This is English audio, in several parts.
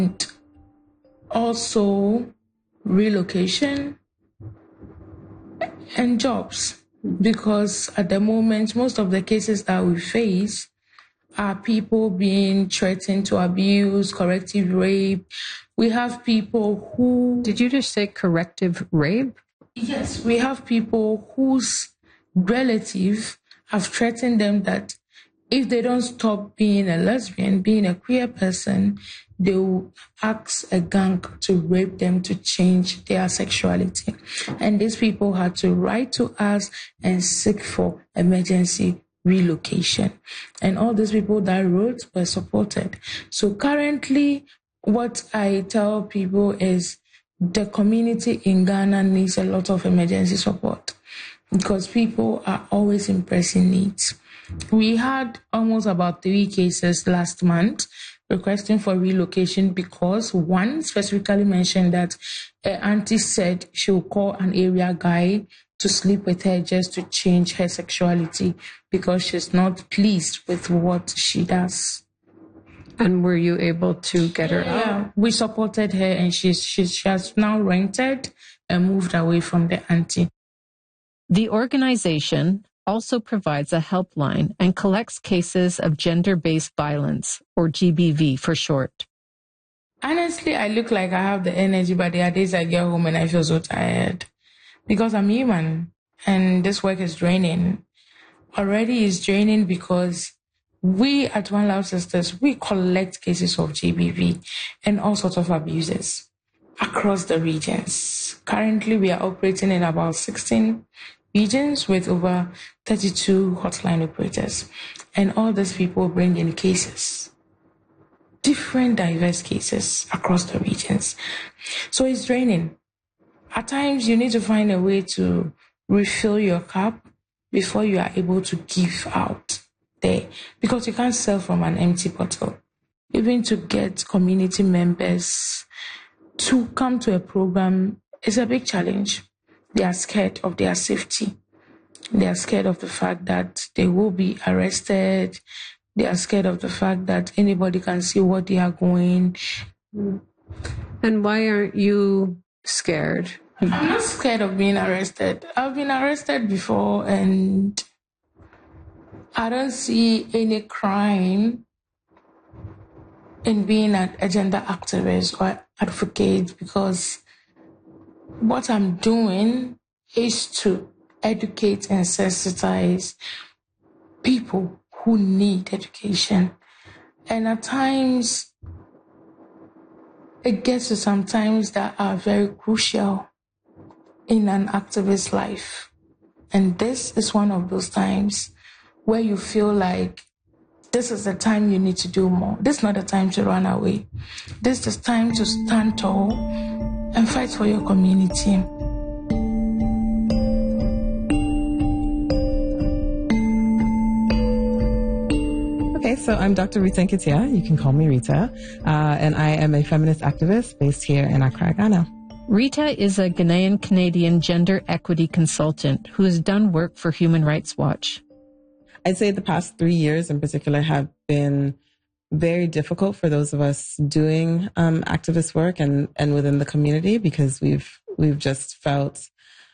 Also relocation and jobs, because at the moment, most of the cases that we face are people being threatened to abuse, corrective rape. We have people who... Did you just say corrective rape? Yes, we have people whose relative have threatened them that if they don't stop being a lesbian, being a queer person, they will ask a gang to rape them to change their sexuality. And these people had to write to us and seek for emergency relocation. And all these people that wrote were supported. So currently, what I tell people is the community in Ghana needs a lot of emergency support because people are always in pressing needs. We had almost about 3 cases last month requesting for relocation because one specifically mentioned that her auntie said she will call an area guy to sleep with her just to change her sexuality because she's not pleased with what she does. And were you able to get her out? Yeah, we supported her and she has now rented and moved away from the auntie. The organization also provides a helpline and collects cases of gender-based violence, or GBV for short. Honestly, I look like I have the energy, but there are days I get home and I feel so tired because I'm human and this work is draining. Already it's draining because we at One Love Sisters, we collect cases of GBV and all sorts of abuses across the regions. Currently, we are operating in about 16 regions with over 32 hotline operators. And all these people bring in cases, different diverse cases across the regions. So it's draining. At times, you need to find a way to refill your cup before you are able to give out there, because you can't sell from an empty bottle. Even to get community members to come to a program is a big challenge. They are scared of their safety. They are scared of the fact that they will be arrested. They are scared of the fact that anybody can see what they are going. And why aren't you scared? I'm not scared of being arrested. I've been arrested before and I don't see any crime in being a gender activist or advocate, because what I'm doing is to educate and sensitize people who need education. And at times, it gets to some times that are very crucial in an activist's life. And this is one of those times where you feel like this is the time you need to do more. This is not the time to run away. This is time to stand tall and fight for your community. Okay, so I'm Dr. Rita Nketia. You can call me Rita. And I am a feminist activist based here in Accra, Ghana. Rita is a Ghanaian-Canadian gender equity consultant who has done work for Human Rights Watch. I'd say the past 3 years in particular have been very difficult for those of us doing activist work and within the community, because we've just felt,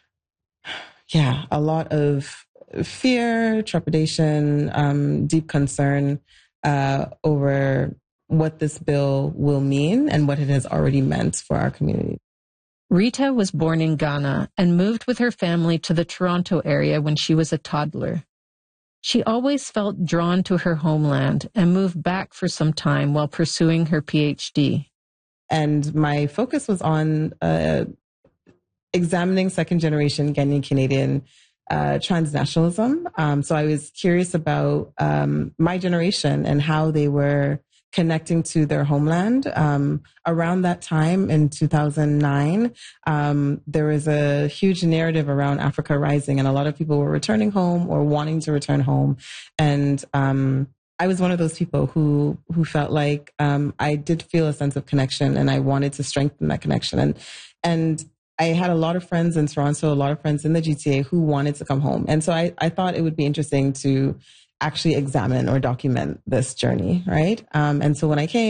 a lot of fear, trepidation, deep concern over what this bill will mean and what it has already meant for our community. Rita was born in Ghana and moved with her family to the Toronto area when she was a toddler. She always felt drawn to her homeland and moved back for some time while pursuing her PhD. And my focus was on examining second-generation Ghanaian-Canadian transnationalism. So I was curious about my generation and how they were connecting to their homeland. Around that time in 2009, there was a huge narrative around Africa Rising, and a lot of people were returning home or wanting to return home. And I was one of those people who felt like I did feel a sense of connection, and I wanted to strengthen that connection. And I had a lot of friends in Toronto, a lot of friends in the GTA who wanted to come home. And so I thought it would be interesting to actually examine or document this journey, right? And so when I came,